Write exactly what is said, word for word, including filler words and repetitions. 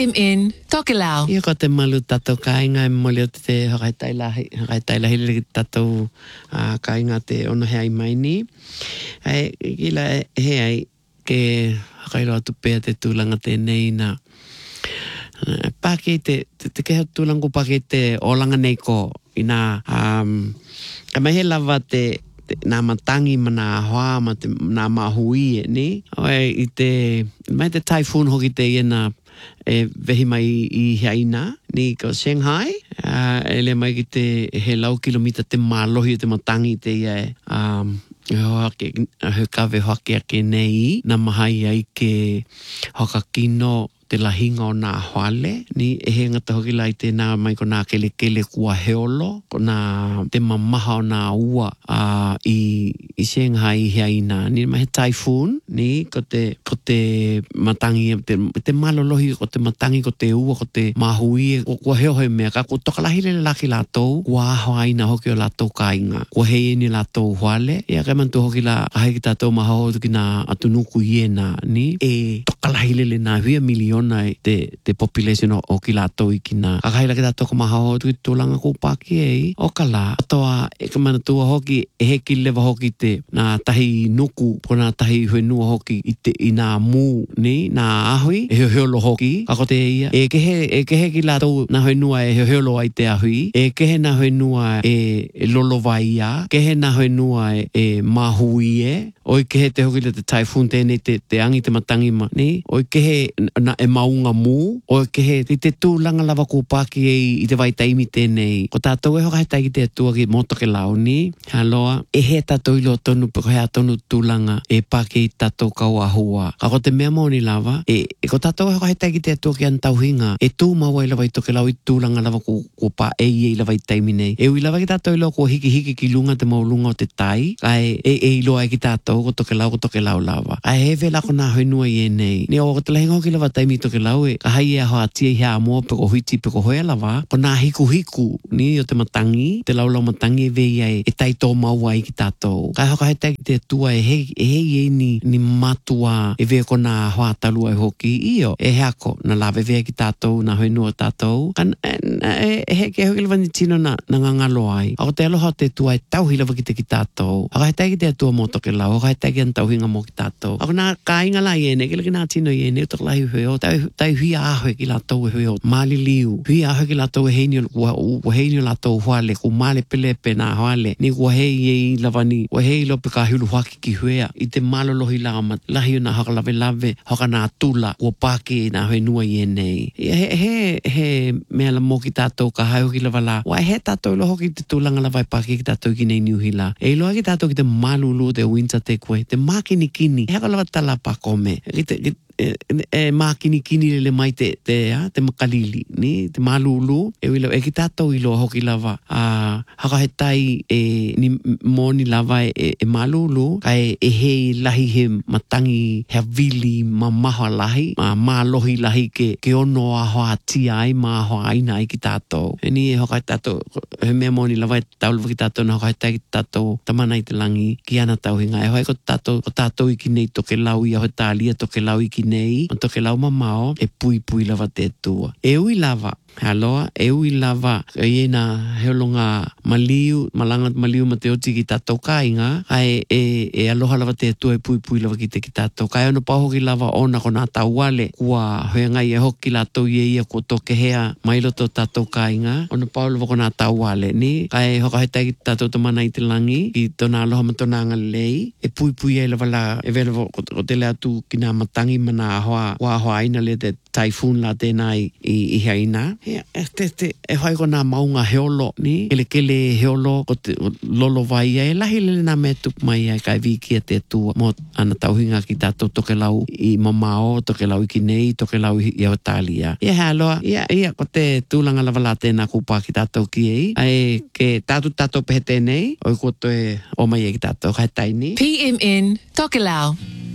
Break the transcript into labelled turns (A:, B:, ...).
A: M N Tokelau.
B: Ia ko te malu tatou kainga e mole o te hakaitailahi, hakaitailahi le tatou uh, kainga te ono hea i maini. Ai, kila he ai ke hakairo atu pēr te tūlanga tēnei na uh, pāke te, te, te keha tūlanga pāke te olanga nei ko ina um, ka mai he lava te nā matangi mana hoa ma te nā mahui e ni. Oi, i te, mai te typhoon hoki te iena e vehi mai i Haina, ni ko Shanghai. Uh, ele mai ki te he lau kilomita te mālohi o te matangi te ia e. Um, e hoa ke, he kawe hoake ake nei, nā mahai ai ke hoka kino te lahinga o nā hoale, ni e he ngata hoki lai te nā mai ko nā kele kele kua heolo, ko nā te mamaha o nā ua uh, i, i Shanghai i Haina. Ni mai he typhoon, ni ko te, ko te matangi, te, te malolohi, ko te matangi, ko te ua, ko te mahui, ko kua heo he mea, ka ko toka lahi le laki lātou, kua aho aina hoki o lātou kainga, kua hei ni lātou hoale, ia kai mantu hoki la ahai ki tātou maha hotu ki nā atunuku iena, ni e toka lahi le le nā huia miliona te, te population o, o ki lātou i ki nā. Kakaila ki tātou ka maha hotu ki tūlanga ko pāki ei, o ka la, atoa e ka mana tua hoki, e heki lewa hoki te nā tahi nuku, ko nā tahi huenua hoki i, te, i nā mū, ni, nā ahui, e heo heolo hoki, kako te ia, e kehe, e kehe ki lātou nā huenua e heo heolo ai te ahui, e kehe nā huenua e, e lolo vai ia, kehe nā huenua e, e mahui e, oi kehe te hoki le te typhoon tēnei te, te angi te matangi ma, ni, oi kehe na e maunga mū, oi kehe i te tūlanga lava ko pāki ei i te vai taimi tēnei, ko tātou e hoka he taiki te atua ki moto ke lau ni, haloa, e he tātou ilo tonu, peko hea tonu tūlanga e pāki i tātou kau ahua. Kako te mea mauni lava, e, e ko tātou e hoka he taiki te atua ki antauhinga, e tū maua i lava i toke lau i tūlanga lava ko, ko pā ei ei lava i taimi nei. E ui lava ki tātou ilo ko hiki hiki ki lunga te maulunga o te tai, kai e, e ilo ai ki tātou ko toke lau ko toke lau lava. Ai he vela ko nā hoinua i e nei. Ni o ko te lahinga ki lava taimi toke lau e, ka hai e hoa tia i hea mua peko huiti peko hoea lava, ko nā hiku hiku ni o te matangi, te laulau matangi e vei ai e tai tō maua i ki tātou. Kai hoka he taiki te atua e hei e hei e ni, ni matua e vei ko nā hoa talua e hoki io, e heako na lawe vei ki tātou, nā hoinua tātou, kan e, e, e he ke hoki lava ni tino na, na ngangalo ai. Ako te aloha te tua e tauhi lava ki te ki tātou. Ako he taiki te atua mo toke lau, ako he taiki an tauhinga mo ki tātou. Ako nā kāinga la i ene, ke laki nā tino i ene, utak lahi hueo, tai, tai hui ahoe ki lātou e hueo, mali liu, hui ahoe ki lātou e heini o heini o lātou huale, ku male pelepe nā huale, ni kua hei e i lavani, kua hei lope ka hulu huaki ki huea, i te malolohi lama, lahi o nā haka lave lave, haka nā tula, kua pāke nā hoi nua i enei. He, he, he mea la mo ki tātou ka haiho ki lava la, wai he tātou ilo hoki te tūlanga lava i pāke ki tātou ki nei niuhi la. E ilo ki tātou ki te malulu te winter te koe, te mākini kini, heka lava tala pakome, ki te, ki e, e mākini kini le mai te, te, a, te makalili, ni, te malulu, e wila, e ki tātou ilo hoki lava, a, haka he tai e, ni moni lava e, e malulu, ka e, e hei lahi he matangi, he vili, ma maha lahi, ma mālohi lahi ke, ke ono a hoa tia ai, ma hoa aina ai ki tātou. E ni e hoka he tātou, he mea moni lava e taulawa ki tātou, na hoka he tai ki tātou, tamana i te langi, ki ana tauhinga, e hoi ko tātou, ko tātou i ki nei toke lau i a hoi tālia toke lau i ki nei, ma toke lau mamao, e pui pui lava te tua. E ui lava, haloa, e ui lava, e iena heolonga maliu, malanga maliu ma te oti ki tātou kāinga, ai e, e aloha lava te tua e pui pui lava ki te ki tātou. Kai ono paho ki lava ona ko nā tauale, kua hoengai e hoki lātou ie ia ko toke hea mailoto tātou kāinga, ono paho lava ko nā tauale, ni, kai hoka hetai ki tātou tamana i te langi, ki tona aloha ma tona ngalei, e pui pui e lava la, e vela ko te lea tu ki nā matangi mana hoa, hoa hoa aina le te typhoon la tēnā i, i, i haina. E, te, te, e hoi ko nā maunga heolo, ni? Kele kele heolo, ko te lolo vai e lahi lele nā mea tup mai ai kai viki a te tua. Mo ana tauhinga ki tātou toke lau i mamao, toke lau i ki nei, toke lau i Aotalia. Ia hea aloha, ia, ia ko te tūlanga lava la tēnā kupā ki tātou ki ei. Ai ke tātou tātou pehe tēnei, oi ko toe o mai e ki tātou kai taini.
A: P M N Tokelau.